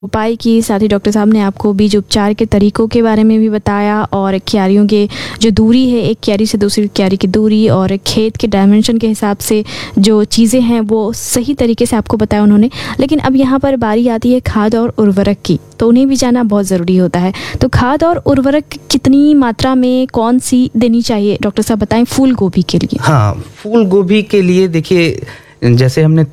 उपाय की, साथ ही डॉक्टर साहब ने आपको बीज उपचार के तरीकों के बारे में भी बताया और क्यारियों के जो दूरी है, एक क्यारी से दूसरी क्यारी की दूरी और खेत के डायमेंशन के हिसाब से जो चीज़ें हैं वो सही तरीके से आपको बताया उन्होंने। लेकिन अब यहाँ पर बारी आती है खाद और उर्वरक की, तो उन्हें भी जानना बहुत ज़रूरी होता है। तो खाद और उर्वरक कितनी मात्रा में कौन सी देनी चाहिए डॉक्टर साहब बताएं फूल गोभी के लिए? हाँ, फूल गोभी के लिए देखिए, जैसे हमने